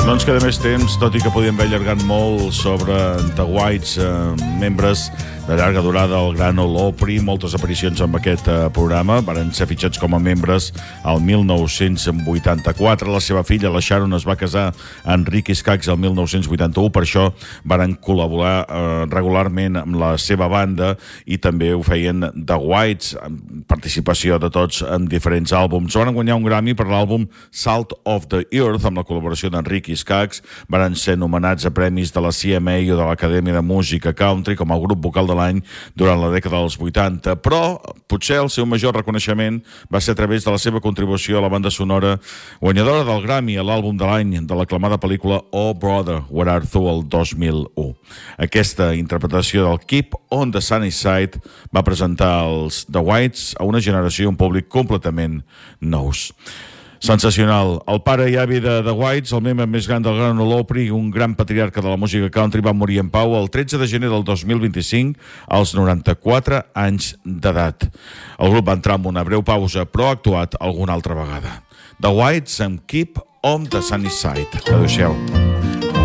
No ens queda més temps, tot i que podíem haver allargat molt sobre The Whites, membres de llarga durada, el gran Ol Opry, moltes aparicions amb aquest programa. Varen ser fitxats com a membres al 1984. La seva filla, la Sharon, es va casar amb Ricky Skaggs el 1981, per això varen col·laborar regularment amb la seva banda i també ho feien The Whites, amb participació de tots en diferents àlbums. Van guanyar un Grammy per l'àlbum Salt of the Earth amb la col·laboració d'en Ricky Skaggs. Varen ser nomenats a premis de la CMA o de l'Acadèmia de Música Country com a grup vocal de l'any durant la dècada dels 80, però potser el seu major reconeixement va ser a través de la seva contribució a la banda sonora guanyadora del Grammy a l'àlbum de l'any de l'aclamada pel·lícula Oh Brother, Where Art Thou el 2001. Aquesta interpretació del Keep on the Sunny Side va presentar els The Whites a una generació i un públic completament nous. Sensacional. El pare i avi de The Whites, el membre més gran del gran Ol Opry, un gran patriarca de la música country, va morir en pau el 13 de gener del 2025 als 94 anys d'edat. El grup va entrar en una breu pausa, però ha actuat alguna altra vegada. The Whites amb Keep on the Sunny Side. Adéu-siau.